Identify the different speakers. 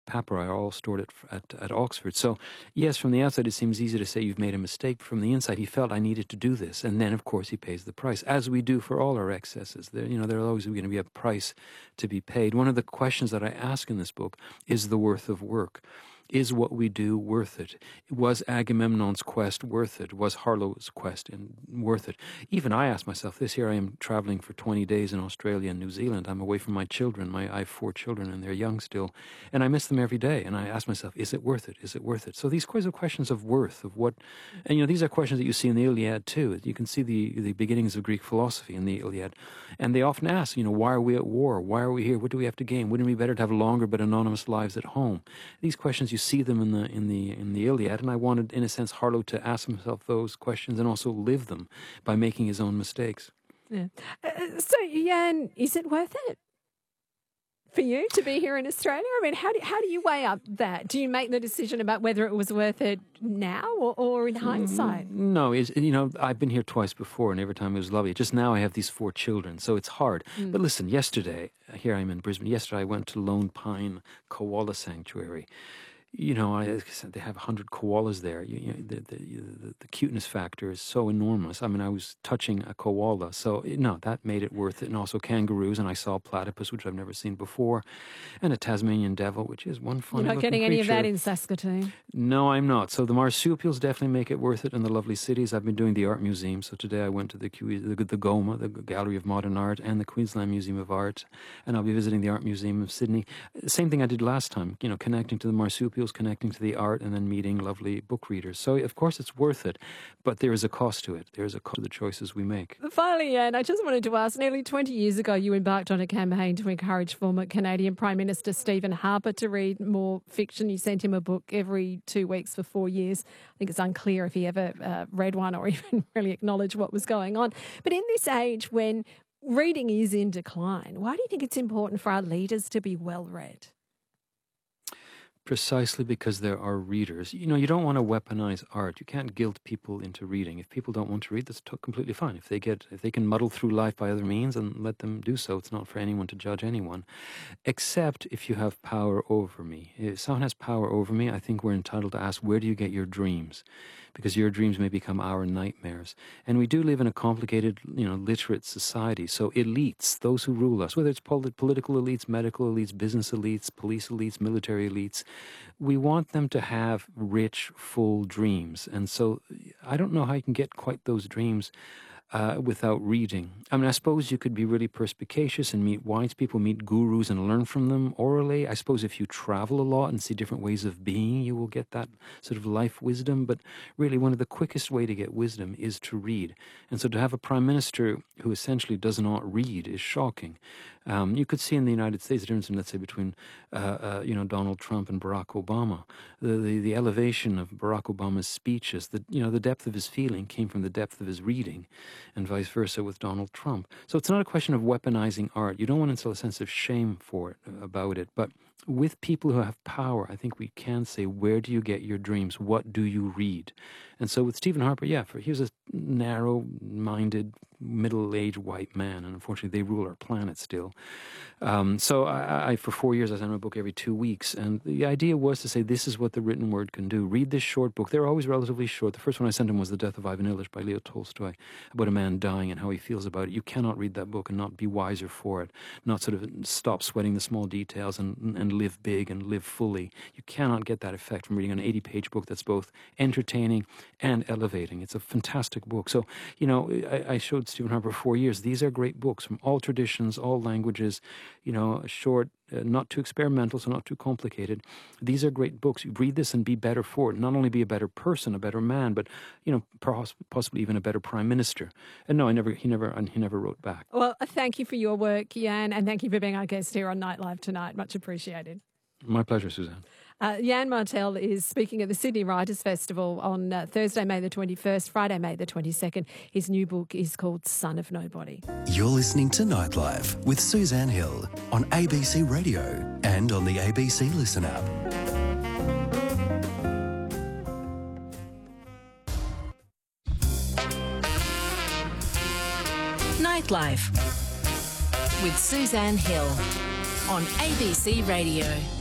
Speaker 1: papyri are all stored at Oxford. So, yes, from the outside it seems easy to say you've made a mistake. From the inside, he felt I needed to do this. And then, of course, he pays the price, as we do for all our excesses. There's always going to be a price to be paid. One of the questions that I ask in this book is the worth of work. Is what we do worth it? Was Agamemnon's quest worth it? Was Harlow's quest worth it? Even I ask myself this. Here I am traveling for 20 days in Australia and New Zealand. I'm away from my children. I have 4 children and they're young still. And I miss them every day. And I ask myself, is it worth it? Is it worth it? So these questions of worth, of what... And, these are questions that you see in the Iliad too. You can see the beginnings of Greek philosophy in the Iliad. And they often ask, why are we at war? Why are we here? What do we have to gain? Wouldn't it be better to have longer but anonymous lives at home? These questions, you see them in the Iliad, and I wanted, in a sense, Harlow to ask himself those questions and also live them by making his own mistakes.
Speaker 2: Yeah. So, Jan, is it worth it for you to be here in Australia? I mean, how do you weigh up that? Do you make the decision about whether it was worth it now or in hindsight?
Speaker 1: No, I've been here twice before, and every time it was lovely. Just now I have these 4 children, so it's hard. But listen, yesterday, here I'm in Brisbane. Yesterday I went to Lone Pine Koala Sanctuary. They have 100 koalas there. The cuteness factor is so enormous. I mean, I was touching a koala, so that made it worth it. And also kangaroos, and I saw a platypus, which I've never seen before, and a Tasmanian devil, which is one funny
Speaker 2: You're not getting
Speaker 1: creature.
Speaker 2: any of that in Saskatoon?
Speaker 1: No, I'm not. So the marsupials definitely make it worth it, and the lovely cities. I've been doing the art museum. So today I went to the GOMA, the Gallery of Modern Art, and the Queensland Museum of Art, and I'll be visiting the Art Museum of Sydney. Same thing I did last time. Connecting to the marsupials, connecting to the art, and then meeting lovely book readers. So, of course, it's worth it, but there is a cost to it. There is a cost to the choices we make.
Speaker 2: Finally, Anne, I just wanted to ask, nearly 20 years ago, you embarked on a campaign to encourage former Canadian Prime Minister Stephen Harper to read more fiction. You sent him a book every 2 weeks for 4 years. I think it's unclear if he ever read one or even really acknowledged what was going on. But in this age when reading is in decline, why do you think it's important for our leaders to be well-read?
Speaker 1: Precisely because there are readers. You don't want to weaponize art. You can't guilt people into reading. If people don't want to read, that's completely fine. If they can muddle through life by other means, and let them do so. It's not for anyone to judge anyone, except if you have power over me. If someone has power over me, I think we're entitled to ask, where do you get your dreams? Because your dreams may become our nightmares. And we do live in a complicated, literate society. So elites, those who rule us, whether it's political elites, medical elites, business elites, police elites, military elites, we want them to have rich, full dreams. And so I don't know how you can get quite those dreams without reading. I mean, I suppose you could be really perspicacious and meet wise people, meet gurus and learn from them orally. I suppose if you travel a lot and see different ways of being, you will get that sort of life wisdom. But really, one of the quickest way to get wisdom is to read. And so to have a prime minister who essentially does not read is shocking. You could see in the United States the difference, let's say, between Donald Trump and Barack Obama. The elevation of Barack Obama's speeches, the depth of his feeling came from the depth of his reading, and vice versa with Donald Trump. So it's not a question of weaponizing art. You don't want to instill a sense of shame about it, but with people who have power, I think we can say, where do you get your dreams? What do you read? And so with Stephen Harper, he was a narrow-minded, middle-aged white man, and unfortunately they rule our planet still. So I for 4 years, I sent him a book every 2 weeks, and the idea was to say, this is what the written word can do. Read this short book. They're always relatively short. The first one I sent him was The Death of Ivan Illich by Leo Tolstoy, about a man dying and how he feels about it. You cannot read that book and not be wiser for it, not sort of stop sweating the small details and live big and live fully. You cannot get that effect from reading an 80-page book that's both entertaining and elevating. It's a fantastic book. So, I showed Stephen Harper for 4 years. These are great books from all traditions, all languages, short, not too experimental, so not too complicated. These are great books. You read this and be better for it. Not only be a better person, a better man, but, possibly even a better prime minister. And no, he never wrote back.
Speaker 2: Well, thank you for your work, Jan, and thank you for being our guest here on Nightlife tonight. Much appreciated.
Speaker 1: My pleasure, Suzanne.
Speaker 2: Jan Martel is speaking at the Sydney Writers' Festival on Thursday, May the 21st, Friday, May the 22nd. His new book is called Son of Nobody.
Speaker 3: You're listening to Nightlife with Suzanne Hill on ABC Radio and on the ABC Listen app.
Speaker 4: Nightlife with Suzanne Hill on ABC Radio.